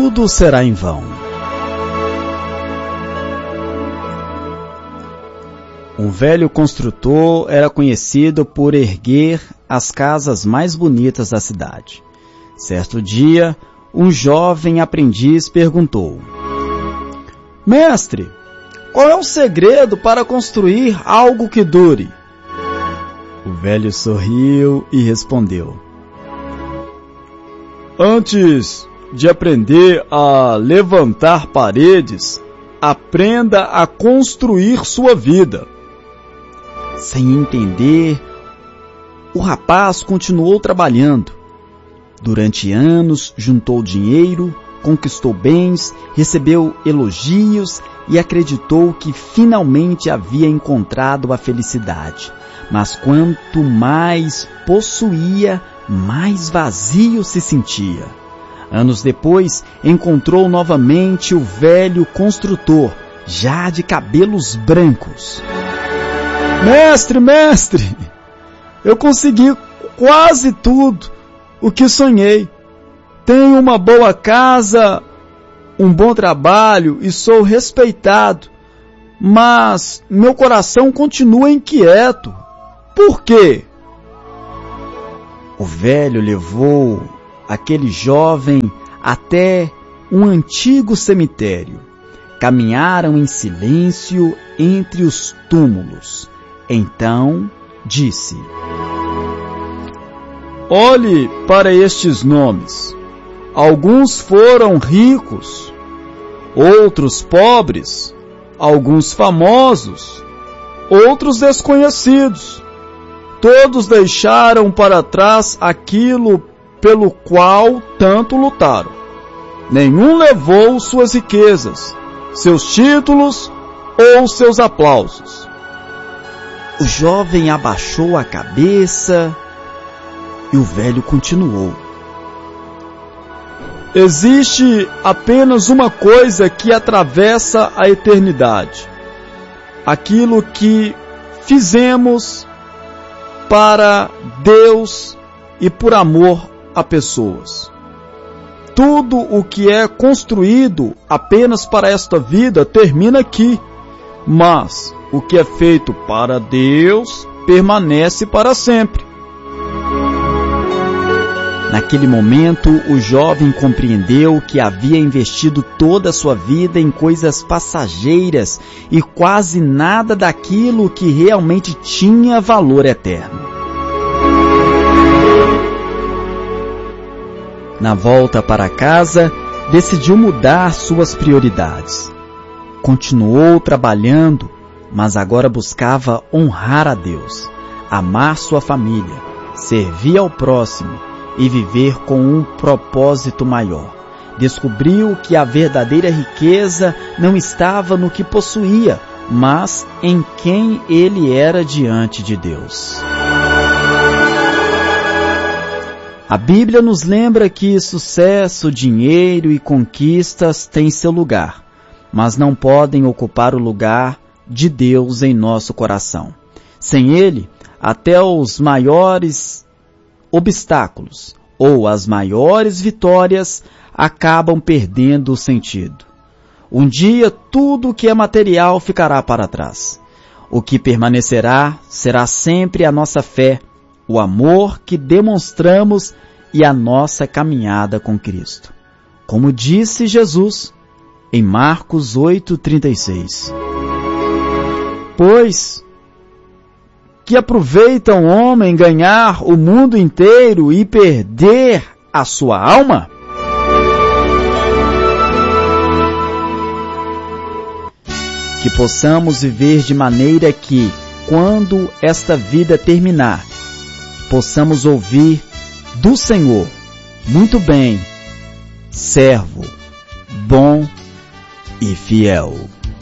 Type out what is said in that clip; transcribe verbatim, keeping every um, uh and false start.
tudo será em vão. Um velho construtor era conhecido por erguer as casas mais bonitas da cidade. Certo dia, um jovem aprendiz perguntou: Mestre, qual é o segredo para construir algo que dure? O velho sorriu e respondeu: Antes de aprender a levantar paredes, aprenda a construir sua vida. Sem entender, o rapaz continuou trabalhando. Durante anos, juntou dinheiro, conquistou bens, recebeu elogios e acreditou que finalmente havia encontrado a felicidade. Mas quanto mais possuía, mais vazio se sentia. Anos depois, encontrou novamente o velho construtor, já de cabelos brancos. Mestre, mestre, eu consegui quase tudo o que sonhei. Tenho uma boa casa, um bom trabalho e sou respeitado, mas meu coração continua inquieto. Por quê? O velho levou aquele jovem até um antigo cemitério. Caminharam em silêncio entre os túmulos. Então disse: Olhe para estes nomes. Alguns foram ricos, outros pobres, alguns famosos, outros desconhecidos. Todos deixaram para trás aquilo pelo qual tanto lutaram. Nenhum levou suas riquezas, seus títulos ou seus aplausos. O jovem abaixou a cabeça e o velho continuou: Existe apenas uma coisa que atravessa a eternidade. Aquilo que fizemos para Deus e por amor a pessoas. Tudo o que é construído apenas para esta vida termina aqui, mas o que é feito para Deus permanece para sempre. Naquele momento, o jovem compreendeu que havia investido toda a sua vida em coisas passageiras e quase nada daquilo que realmente tinha valor eterno. Na volta para casa, decidiu mudar suas prioridades. Continuou trabalhando, mas agora buscava honrar a Deus, amar sua família, servir ao próximo e viver com um propósito maior. Descobriu que a verdadeira riqueza não estava no que possuía, mas em quem ele era diante de Deus. A Bíblia nos lembra que sucesso, dinheiro e conquistas têm seu lugar, mas não podem ocupar o lugar de Deus em nosso coração. Sem Ele, até os maiores obstáculos ou as maiores vitórias acabam perdendo o sentido. Um dia tudo o que é material ficará para trás. O que permanecerá será sempre a nossa fé, o amor que demonstramos e a nossa caminhada com Cristo. Como disse Jesus em Marcos oito, trinta e seis. Pois que aproveita um homem ganhar o mundo inteiro e perder a sua alma? Que possamos viver de maneira que, quando esta vida terminar, possamos ouvir do Senhor: muito bem, servo, bom e fiel.